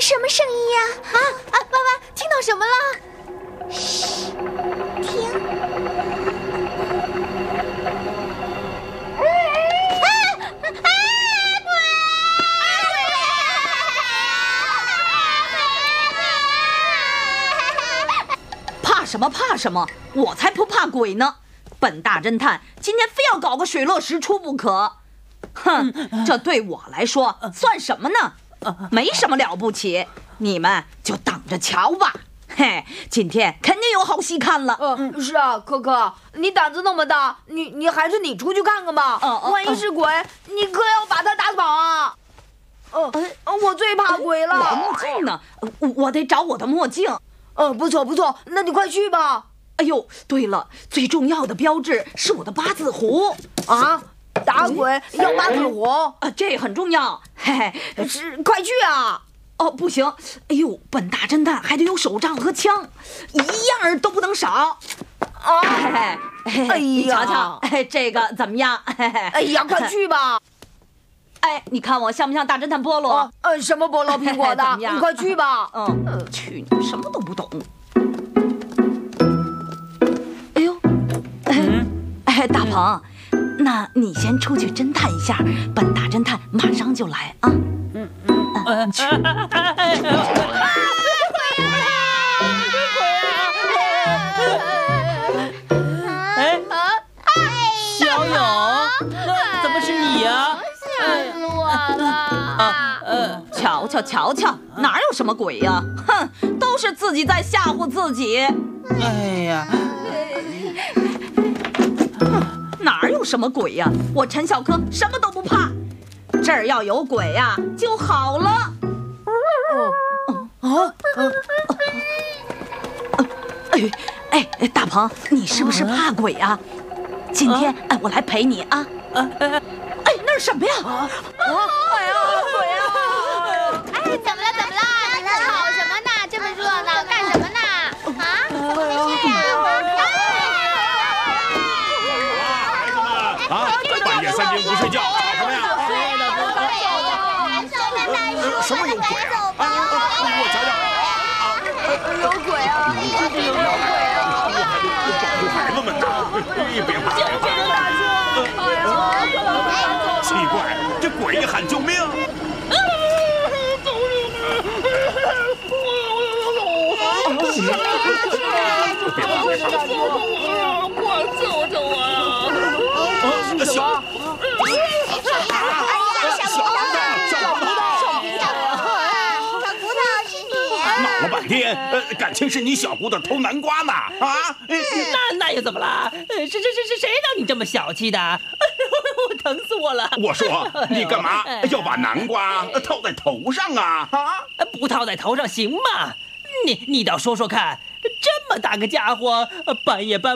什么声音呀？ 爸爸，听到什么了？ 嘘，听。 怕什么？我才不怕鬼呢！本大侦探今天非要搞个水落石出不可。哼，这对我来说算什么呢？没什么了不起，你们就等着瞧吧。嘿，今天肯定有好戏看了。 是啊，可可，你胆子那么大，你还是你出去看看吧。万一是鬼，你可要把他打跑啊！我最怕鬼了。 我的墨镜呢？我得找我的墨镜。 不错，那你快去吧。 哎呦，对了，最重要的标志是我的八字胡啊！打鬼要八字胡这很重要。嘿嘿， 快去啊！ 不行，哎呦，本大侦探还得有手杖和枪，一样都不能少。 哎呀， 你瞧瞧，这个怎么样？ 哎呀，快去吧！ 哎，你看我像不像大侦探菠萝？ 什么菠萝苹果的？你快去吧！ 去你什么都不懂。哎呦，大鹏，那你先出去侦探一下，本大侦探马上就来啊。去。 小勇，怎么是你呀？ 吓死我了！ 瞧，哪有什么鬼呀？哼，都是自己在吓唬自己。 哎呀， 哪有什么鬼呀？我陈小柯什么都不怕。这儿要有鬼呀，就好了。大鹏，你是不是怕鬼啊？今天我来陪你啊。那是什么呀？ 鬼啊！ 怎么了？吵什么呢？这么热闹，干什么呢？ 半夜3更不睡觉，吵什么呀？什么有鬼啊？我瞧瞧。 有鬼啊！ 我还得保护孩子们呢。别怕。奇怪，这鬼一喊救命。 快救救我呀！ 小闹了半天，感情是你小姑子偷南瓜呢那又怎么了？谁让你这么小气的？我疼死我了！ 我说你干嘛要把南瓜套在头上啊？ 不套在头上行吗？你倒说说看，这么大个家伙，半夜